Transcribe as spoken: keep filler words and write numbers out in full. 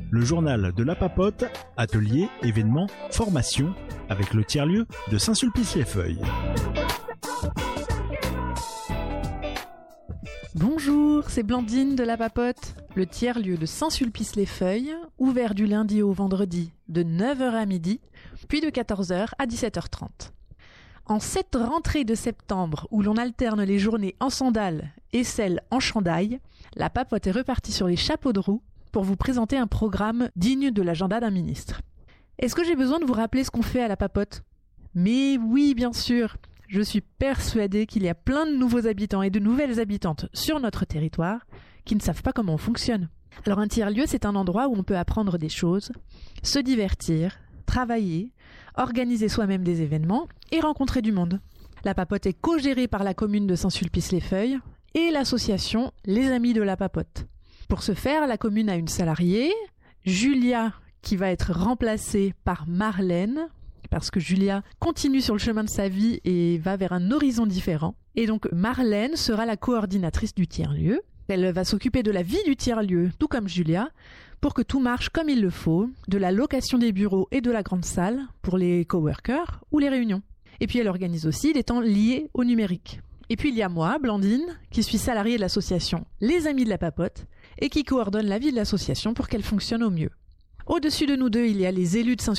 le journal de la Papote, ateliers, événements, formations, avec le tiers-lieu de Saint-Sulpice-les-Feuilles. Bonjour, c'est Blandine de la Papote, le tiers-lieu de Saint-Sulpice-les-Feuilles, ouvert du lundi au vendredi de neuf heures à midi, puis de quatorze heures à dix-sept heures trente. En cette rentrée de septembre où l'on alterne les journées en sandales et celles en chandail, la Papote est repartie sur les chapeaux de roue pour vous présenter un programme digne de l'agenda d'un ministre. Est-ce que j'ai besoin de vous rappeler ce qu'on fait à la Papote ? Mais oui, bien sûr. Je suis persuadée qu'il y a plein de nouveaux habitants et de nouvelles habitantes sur notre territoire qui ne savent pas comment on fonctionne. Alors un tiers-lieu, c'est un endroit où on peut apprendre des choses, se divertir, travailler, organiser soi-même des événements et rencontrer du monde. La Papote est co-gérée par la commune de Saint-Sulpice-les-Feuilles et l'association Les Amis de la Papote. Pour ce faire, la commune a une salariée, Julia, qui va être remplacée par Marlène, parce que Julia continue sur le chemin de sa vie et va vers un horizon différent. Et donc Marlène sera la coordinatrice du tiers-lieu. Elle va s'occuper de la vie du tiers-lieu, tout comme Julia, pour que tout marche comme il le faut, de la location des bureaux et de la grande salle pour les coworkers ou les réunions. Et puis elle organise aussi des temps liés au numérique. Et puis il y a moi, Blandine, qui suis salariée de l'association Les Amis de la Papote et qui coordonne la vie de l'association pour qu'elle fonctionne au mieux. Au-dessus de nous deux, il y a les élus de Saint